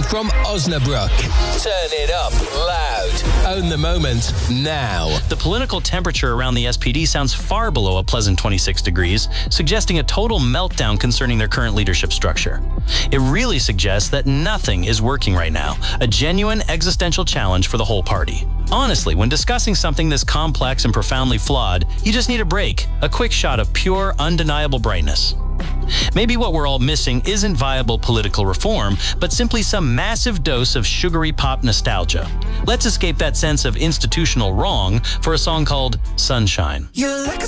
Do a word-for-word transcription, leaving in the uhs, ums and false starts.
from Osnabrück. Turn it up loud. Own the moment now. The political temperature around the S P D sounds far below a pleasant twenty-six degrees, suggesting a total meltdown concerning their current leadership structure. It really suggests that nothing is working right now, a genuine existential challenge for the whole party. Honestly, when discussing something this complex and profoundly flawed, you just need a break, a quick shot of pure, undeniable brightness. Maybe what we're all missing isn't viable political reform, but simply some massive dose of sugary pop nostalgia. Let's escape that sense of institutional wrong for a song called Sunshine. You're like a